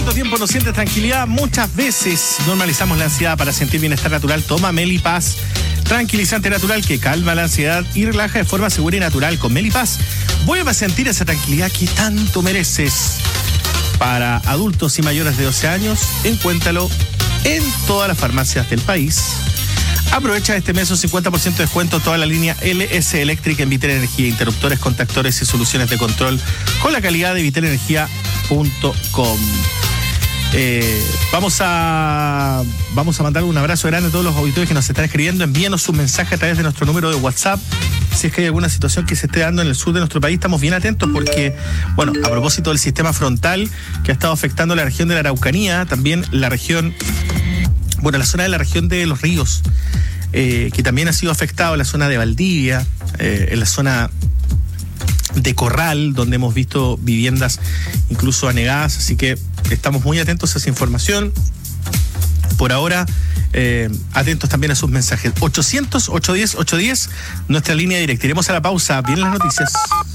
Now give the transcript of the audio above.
¿Cuánto tiempo no sientes tranquilidad? Muchas veces normalizamos la ansiedad. Para sentir bienestar natural, toma Melipaz, tranquilizante natural que calma la ansiedad y relaja de forma segura y natural. Con Melipaz vuelve a sentir esa tranquilidad que tanto mereces. Para adultos y mayores de 12 años, encuéntralo en todas las farmacias del país. Aprovecha este mes un 50% de descuento en toda la línea LS Electric en Vitel Energía, interruptores, contactores y soluciones de control con la calidad de vitelenergia.com. Vamos a mandar un abrazo grande a todos los auditores que nos están escribiendo. Envíenos un mensaje a través de nuestro número de WhatsApp. Si es que hay alguna situación que se esté dando en el sur de nuestro país, estamos bien atentos porque, bueno, a propósito del sistema frontal que ha estado afectando la región de la Araucanía, también la región, bueno, la zona de la región de Los Ríos, que también ha sido afectado, la zona de Valdivia, en la zona de Corral, donde hemos visto viviendas incluso anegadas, así que estamos muy atentos a esa información. Por ahora, atentos también a sus mensajes. 800-810-810, nuestra línea directa. Iremos a la pausa. Vienen las noticias.